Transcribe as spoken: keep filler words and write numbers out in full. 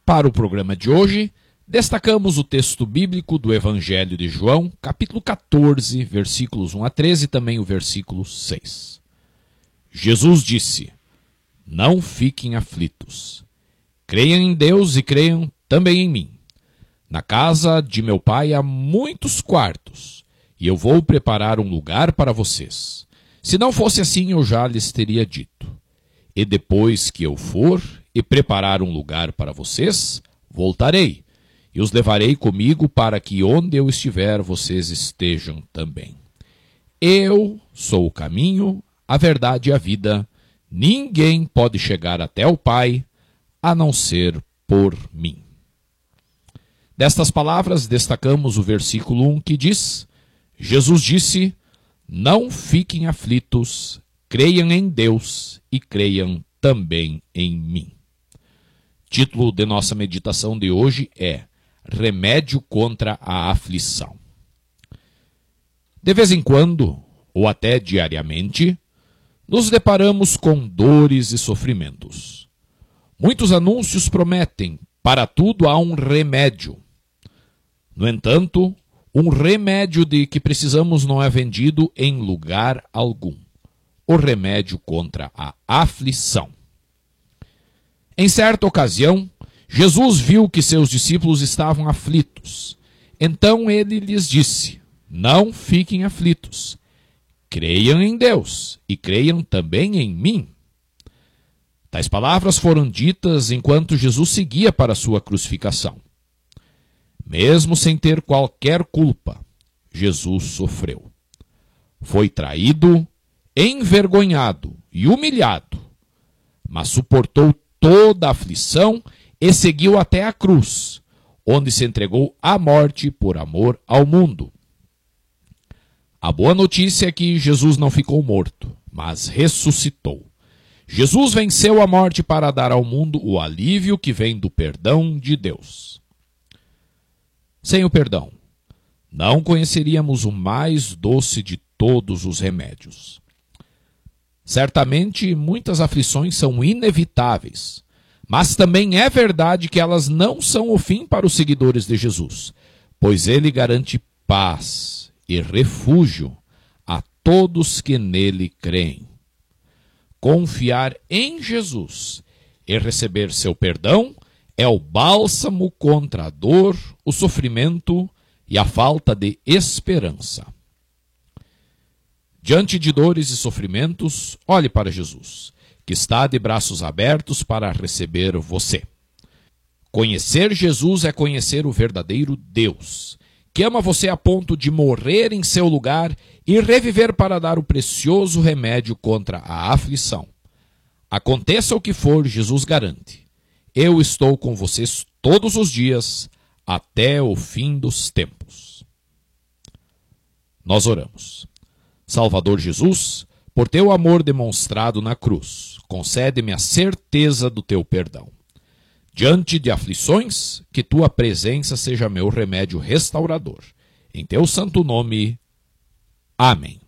Para o programa de hoje, destacamos o texto bíblico do Evangelho de João, capítulo quatorze, versículos um a treze e também o versículo seis. Jesus disse: Não fiquem aflitos. Creiam em Deus e creiam também em mim. Na casa de meu pai há muitos quartos, e eu vou preparar um lugar para vocês. Se não fosse assim, eu já lhes teria dito. E depois que eu for e preparar um lugar para vocês, voltarei, e os levarei comigo para que onde eu estiver, vocês estejam também. Eu sou o caminho, a verdade e a vida. Ninguém pode chegar até o Pai, a não ser por mim. Destas palavras, destacamos o versículo um que diz: Jesus disse, não fiquem aflitos, creiam em Deus e creiam também em mim. Título de nossa meditação de hoje é Remédio contra a aflição. De vez em quando, ou até diariamente, nos deparamos com dores e sofrimentos. Muitos anúncios prometem, para tudo há um remédio. No entanto, um remédio de que precisamos não é vendido em lugar algum. O remédio contra a aflição. Em certa ocasião, Jesus viu que seus discípulos estavam aflitos. Então ele lhes disse: Não fiquem aflitos. Creiam em Deus e creiam também em mim. Tais palavras foram ditas enquanto Jesus seguia para a sua crucificação. Mesmo sem ter qualquer culpa, Jesus sofreu. Foi traído, envergonhado e humilhado, mas suportou toda a aflição e seguiu até a cruz, onde se entregou à morte por amor ao mundo. A boa notícia é que Jesus não ficou morto, mas ressuscitou. Jesus venceu a morte para dar ao mundo o alívio que vem do perdão de Deus. Sem o perdão, não conheceríamos o mais doce de todos os remédios. Certamente, muitas aflições são inevitáveis, mas também é verdade que elas não são o fim para os seguidores de Jesus, pois ele garante paz e refúgio a todos que nele creem. Confiar em Jesus e receber seu perdão é o bálsamo contra a dor, o sofrimento e a falta de esperança. Diante de dores e sofrimentos, olhe para Jesus, que está de braços abertos para receber você. Conhecer Jesus é conhecer o verdadeiro Deus, que ama você a ponto de morrer em seu lugar e reviver para dar o precioso remédio contra a aflição. Aconteça o que for, Jesus garante: eu estou com vocês todos os dias, até o fim dos tempos. Nós oramos. Salvador Jesus, por teu amor demonstrado na cruz, concede-me a certeza do teu perdão. Diante de aflições, que tua presença seja meu remédio restaurador. Em teu santo nome. Amém.